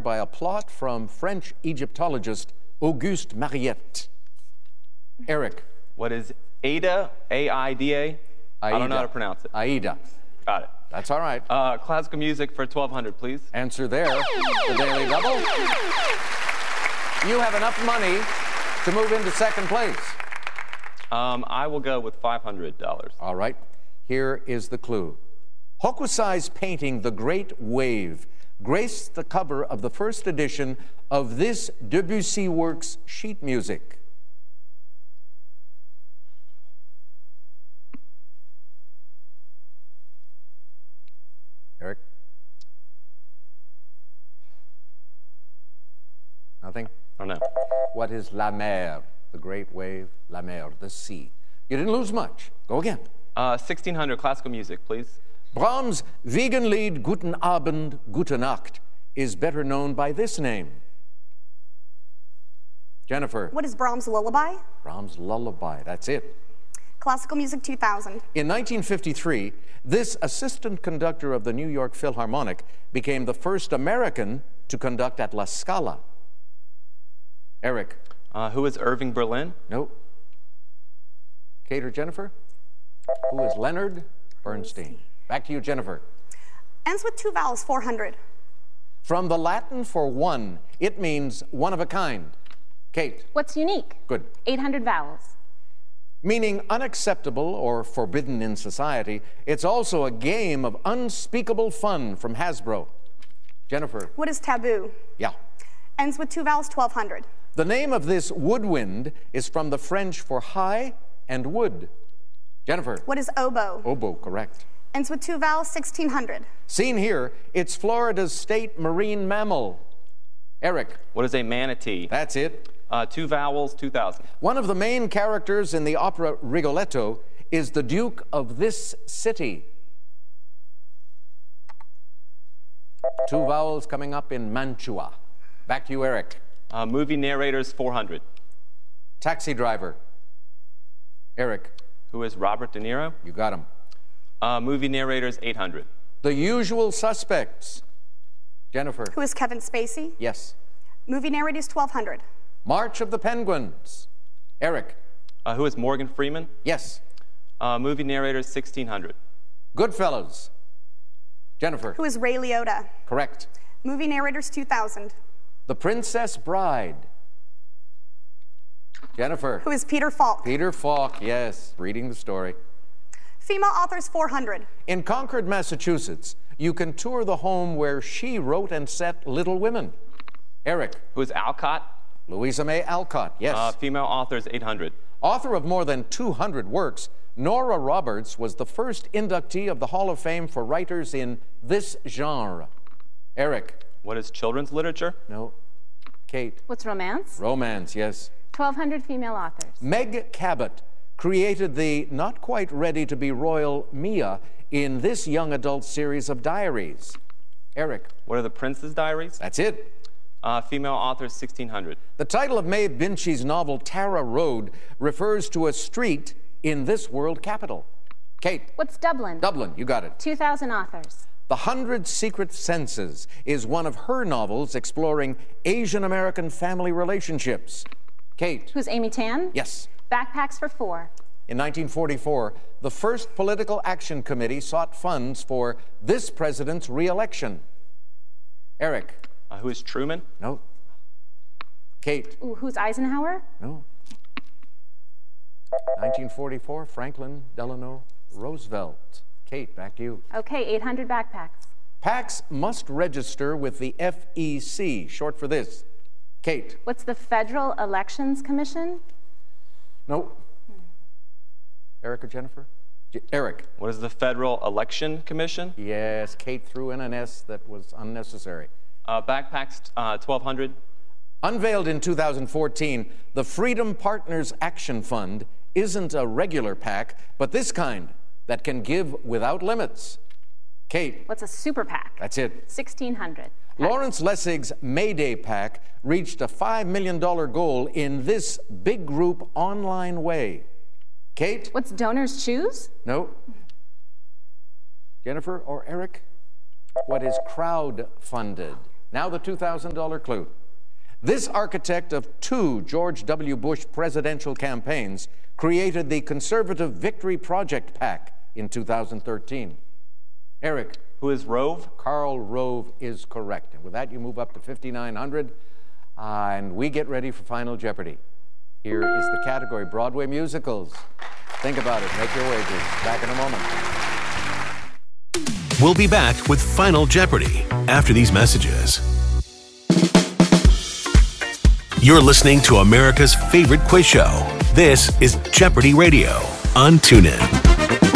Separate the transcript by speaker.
Speaker 1: inspired by a plot from French Egyptologist Auguste Mariette. Eric.
Speaker 2: What is AIDA? A-I-D-A? I don't know how to pronounce it.
Speaker 1: AIDA.
Speaker 2: Got it.
Speaker 1: That's all right.
Speaker 2: Classical music for 1,200, please.
Speaker 1: Answer there. The Daily Double. You have enough money to move into second place.
Speaker 2: I will go with $500.
Speaker 1: All right. Here is the clue. Hokusai's painting The Great Wave graced the cover of the first edition of this Debussy works sheet music. Eric? Nothing?
Speaker 2: I don't know.
Speaker 1: What is la mer? The great wave, la mer, the sea. You didn't lose much. Go again.
Speaker 2: 1,600, classical music, please.
Speaker 1: Brahms' Wiegenlied Guten Abend, Gute Nacht is better known by this name. Jennifer.
Speaker 3: What is Brahms' Lullaby?
Speaker 1: Brahms' Lullaby, that's it.
Speaker 3: Classical music 2000.
Speaker 1: In 1953, this assistant conductor of the New York Philharmonic became the first American to conduct at La Scala. Eric.
Speaker 2: Who is Irving Berlin?
Speaker 1: No. Kate or Jennifer? Who is Leonard Bernstein? Back to you, Jennifer.
Speaker 3: Ends with 2 vowels, 400.
Speaker 1: From the Latin for one, it means one of a kind. Kate.
Speaker 4: What's unique?
Speaker 1: Good.
Speaker 4: 800 vowels.
Speaker 1: Meaning unacceptable or forbidden in society, it's also a game of unspeakable fun from Hasbro. Jennifer.
Speaker 3: What is taboo?
Speaker 1: Yeah.
Speaker 3: Ends with 2 vowels, 1200.
Speaker 1: The name of this woodwind is from the French for high and wood. Jennifer.
Speaker 3: What is oboe?
Speaker 1: Oboe, correct.
Speaker 3: Ends with 2 vowels, 1600.
Speaker 1: Seen here, it's Florida's state marine mammal. Eric.
Speaker 2: What is a manatee?
Speaker 1: That's it.
Speaker 2: 2 vowels, 2,000.
Speaker 1: One of the main characters in the opera Rigoletto is the Duke of this city. 2 vowels coming up in Mantua. Back to you, Eric.
Speaker 2: Movie narrators, 400.
Speaker 1: Taxi driver. Eric.
Speaker 2: Who is Robert De Niro?
Speaker 1: You got him.
Speaker 2: Movie narrators, 800.
Speaker 1: The Usual Suspects. Jennifer.
Speaker 3: Who is Kevin Spacey?
Speaker 1: Yes.
Speaker 3: Movie narrators, 1200.
Speaker 1: March of the Penguins. Eric.
Speaker 2: Who is Morgan Freeman?
Speaker 1: Yes.
Speaker 2: Movie narrators, 1,600.
Speaker 1: Goodfellas. Jennifer.
Speaker 3: Who is Ray Liotta?
Speaker 1: Correct.
Speaker 3: Movie narrators, 2000.
Speaker 1: The Princess Bride. Jennifer.
Speaker 3: Who is Peter Falk?
Speaker 1: Peter Falk, yes, reading the story.
Speaker 3: Female authors, 400.
Speaker 1: In Concord, Massachusetts, you can tour the home where she wrote and set Little Women. Eric.
Speaker 2: Who is Alcott?
Speaker 1: Louisa May Alcott, yes.
Speaker 2: Female authors, 800.
Speaker 1: Author of more than 200 works, Nora Roberts was the first inductee of the Hall of Fame for writers in this genre. Eric.
Speaker 2: What is children's literature?
Speaker 1: No. Kate.
Speaker 4: What's romance?
Speaker 1: Romance, yes.
Speaker 4: 1,200 female authors.
Speaker 1: Meg Cabot created the not quite ready to be royal Mia in this young adult series of diaries. Eric.
Speaker 2: What are the Prince's Diaries?
Speaker 1: That's it.
Speaker 2: Female authors, 1,600.
Speaker 1: The title of Maeve Binchy's novel Tara Road refers to a street in this world capital. Kate.
Speaker 4: What's Dublin?
Speaker 1: Dublin, you got it.
Speaker 4: 2,000 authors.
Speaker 1: The 100 Secret Senses is one of her novels exploring Asian American family relationships. Kate.
Speaker 4: Who's Amy Tan?
Speaker 1: Yes.
Speaker 4: Backpacks for 4.
Speaker 1: In 1944, the first political action committee sought funds for this president's re-election. Eric.
Speaker 2: Who is Truman?
Speaker 1: No. Kate.
Speaker 4: Ooh, who's Eisenhower?
Speaker 1: No. 1944, Franklin Delano Roosevelt. Kate, back to you.
Speaker 4: Okay, 800 backpacks.
Speaker 1: PACs must register with the FEC, short for this. Kate.
Speaker 4: What's the Federal Elections Commission?
Speaker 1: No. Eric or Jennifer? Eric.
Speaker 2: What is the Federal Election Commission?
Speaker 1: Yes, Kate threw in an S that was unnecessary.
Speaker 2: Backpacks, 1,200.
Speaker 1: Unveiled in 2014, the Freedom Partners Action Fund isn't a regular PAC, but this kind that can give without limits. Kate.
Speaker 4: What's a super PAC?
Speaker 1: That's it.
Speaker 4: 1,600.
Speaker 1: Lawrence Lessig's Mayday PAC reached a $5 million goal in this big group online way. Kate?
Speaker 4: What's Donors Choose?
Speaker 1: No. Jennifer or Eric? What is crowd-funded? Now the $2,000 clue. This architect of 2 George W. Bush presidential campaigns created the conservative Victory Project PAC in 2013. Eric.
Speaker 2: Who is Rove?
Speaker 1: Karl Rove is correct. And with that, you move up to 5,900, and we get ready for Final Jeopardy. Here is the category, Broadway musicals. Think about it. Make your wagers. Back in a moment.
Speaker 5: We'll be back with Final Jeopardy after these messages. You're listening to America's favorite quiz show. This is Jeopardy Radio on TuneIn.